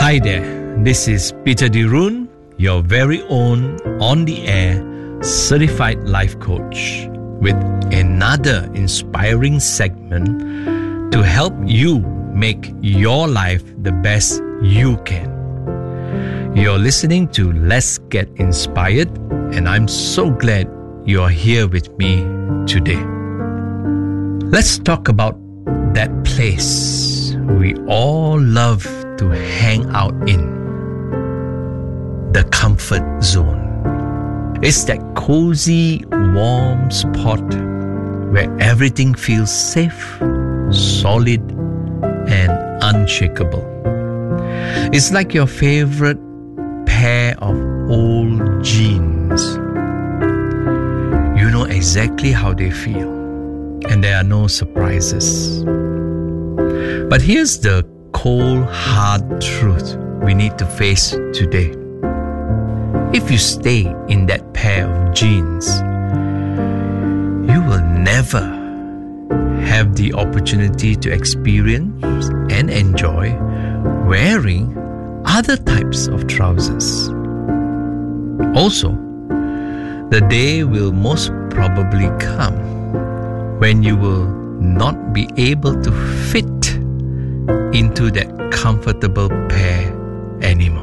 Hi there, this is Peter Dirun, your very own on-the-air certified life coach, with another inspiring segment to help you make your life the best you can. You're listening to Let's Get Inspired, and I'm so glad you're here with me today. Let's talk about that place we all love to hang out in, the comfort zone. It's that cozy, warm spot where everything feels safe, solid, and unshakable. It's like your favorite pair of old jeans. You know exactly how they feel, and there are no surprises. But here's the cold, hard truth we need to face today. If you stay in that pair of jeans, you will never have the opportunity to experience and enjoy wearing other types of trousers. Also, the day will most probably come when you will not be able to fit into that comfortable pair anymore.